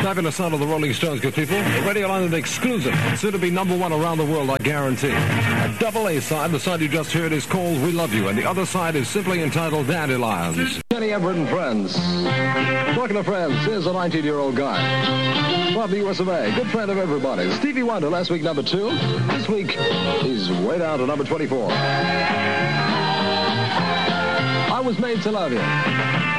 Fabulous sound of the Rolling Stones, good people. Radio London exclusive. Soon to be #1 around the world, I guarantee. A double A side. The side you just heard is called We Love You, and the other side is simply entitled Dandelions. Kenny Everett and Friends. Talking to friends, here's a 19-year-old guy. From the US of A. Good friend of everybody. Stevie Wonder, last week #2. This week, he's way down to #24. I Was Made to Love You.